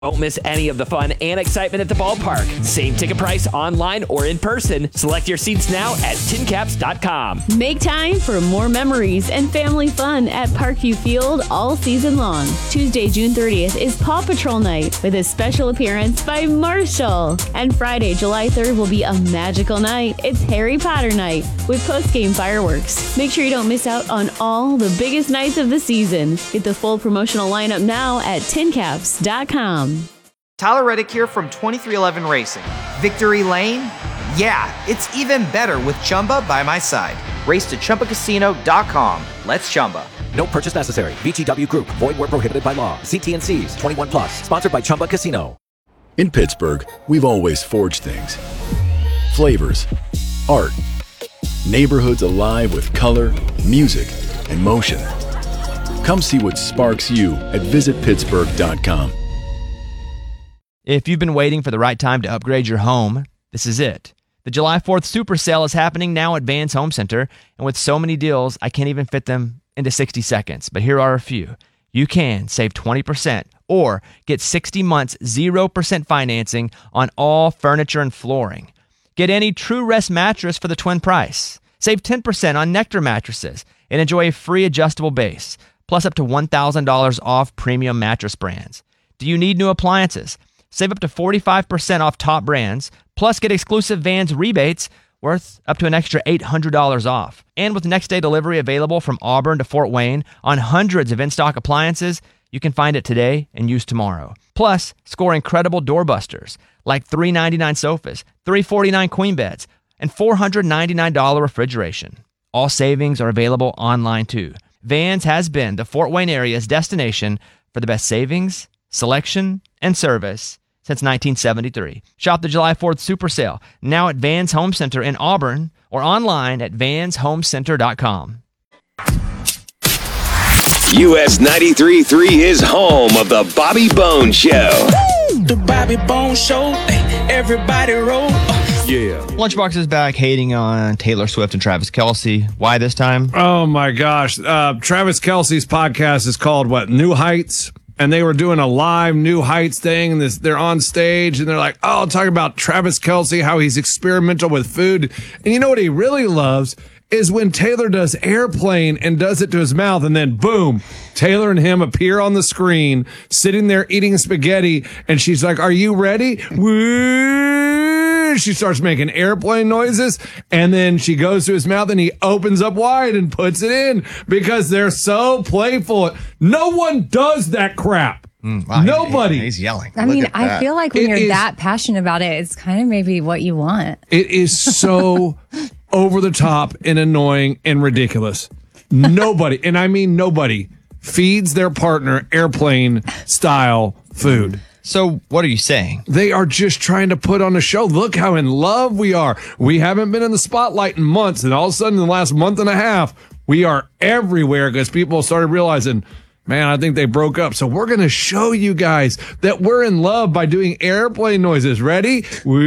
Don't miss any of the fun and excitement at the ballpark. Same ticket price online or in person. Select your seats now at tincaps.com. Make time for more memories and family fun at Parkview Field all season long. Tuesday, June 30th is Paw Patrol Night with a special appearance by Marshall. And Friday, July 3rd will be a magical night. It's Harry Potter Night with post-game fireworks. Make sure you don't miss out on all the biggest nights of the season. Get the full promotional lineup now at tincaps.com. Tyler Reddick here from 2311 Racing. Victory Lane? Yeah, it's even better with Chumba by my side. Race to ChumbaCasino.com. Let's Chumba. No purchase necessary. VGW Group. Void where prohibited by law. See T&Cs. 21 plus. Sponsored by Chumba Casino. In Pittsburgh, we've always forged things. Flavors. Art. Neighborhoods alive with color, music, and motion. Come see what sparks you at visitpittsburgh.com. If you've been waiting for the right time to upgrade your home, this is it. The July 4th Super Sale is happening now at Vans Home Center, and with so many deals, I can't even fit them into 60 seconds. But here are a few. You can save 20% or get 60 months 0% financing on all furniture and flooring. Get any True Rest mattress for the twin price. Save 10% on Nectar mattresses and enjoy a free adjustable base, plus up to $1,000 off premium mattress brands. Do you need new appliances? Save up to 45% off top brands, plus get exclusive Vans rebates worth up to an extra $800 off. And with next day delivery available from Auburn to Fort Wayne on hundreds of in-stock appliances, you can find it today and use tomorrow. Plus, score incredible doorbusters like $399 sofas, $349 queen beds, and $499 refrigeration. All savings are available online too. Vans has been the Fort Wayne area's destination for the best savings, selection, and service since 1973. Shop the July 4th Super Sale now at Vans Home Center in Auburn or online at vanshomecenter.com. US 93.3 is home of the Bobby Bones Show. The Bobby Bones Show. Everybody roll. Yeah. Lunchbox is back hating on Taylor Swift and Travis Kelce. Why this time? Oh, my gosh. Travis Kelce's podcast is called, New Heights? And they were doing a live New Heights thing, and they're on stage, and they're like, oh, talking about Travis Kelce, how he's experimental with food. And you know what he really loves is when Taylor does Airplane and does it to his mouth, and then boom, Taylor and him appear on the screen, sitting there eating spaghetti, and she's like, are you ready? Woo! She starts making airplane noises, and then she goes to his mouth, and he opens up wide and puts it in because they're so playful. No one does that crap. Wow, Nobody. He's yelling. I mean, I feel like when you're that passionate about it, it's kind of maybe what you want. It is so over the top and annoying and ridiculous. Nobody, and I mean nobody, feeds their partner airplane style food. So what are you saying? They are just trying to put on a show. Look how in love we are. We haven't been in the spotlight in months, and all of a sudden in the last month and a half, we are everywhere because people started realizing, man, I think they broke up. So we're going to show you guys that we're in love by doing airplane noises. Ready?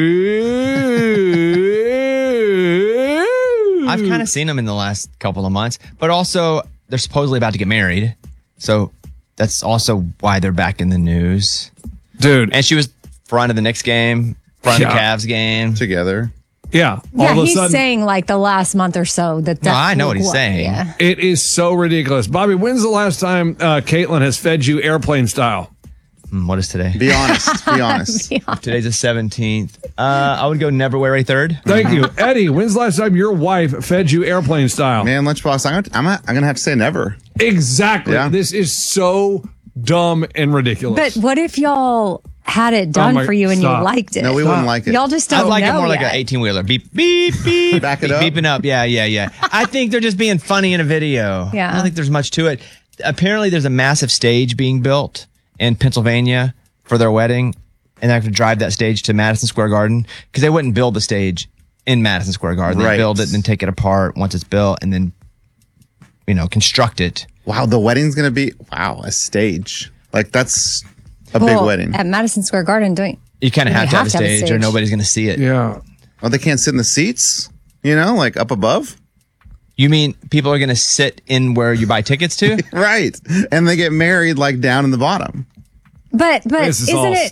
I've kind of seen them in the last couple of months, but also they're supposedly about to get married. So that's also why they're back in the news. Dude. And she was front of the Knicks game, front of the Cavs game. Together. Yeah. Yeah, all of he's saying like the last month or so that. No, I know what he's saying. Yeah. It is so ridiculous. Bobby, when's the last time Caitlin has fed you airplane style? What is today? Be honest. Be honest. Today's the 17th. I would go never wear a third. Thank you. Eddie, when's the last time your wife fed you airplane style? Man, Lunchbox, I'm going to have to say never. Exactly. Yeah. This is so dumb and ridiculous. But what if y'all had it done for you and you liked it? No, we wouldn't like it. Y'all just don't know. I'd like it more yet. like an 18-wheeler. Beep, beep, beep. Back it up. Beeping up. Yeah. I think they're just being funny in a video. Yeah. I don't think there's much to it. Apparently, there's a massive stage being built in Pennsylvania for their wedding, and they have to drive that stage to Madison Square Garden because they wouldn't build the stage in Madison Square Garden. They build it and then take it apart once it's built and then, construct it. Wow, the wedding's going to be, a stage. Like, that's a big wedding. At Madison Square Garden, you kind of have to have a stage or nobody's going to see it. Yeah. Oh, they can't sit in the seats, like up above? You mean people are going to sit in where you buy tickets to? Right. And they get married like down in the bottom. But This is isn't all it